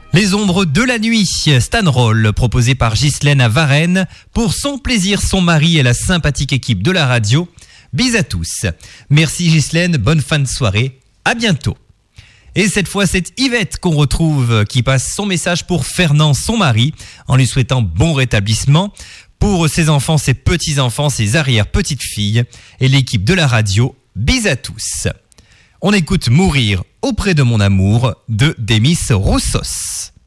Les ombres de la nuit, Stan Roll, proposé par Ghislaine à Varennes, pour son plaisir, son mari et la sympathique équipe de la radio. Bis à tous. Merci Ghislaine, bonne fin de soirée, à bientôt. Et cette fois, c'est Yvette qu'on retrouve, qui passe son message pour Fernand, son mari, en lui souhaitant bon rétablissement pour ses enfants, ses petits-enfants, ses arrière-petites-filles et l'équipe de la radio. Bis à tous. On écoute Mourir auprès de mon amour de Demis Roussos.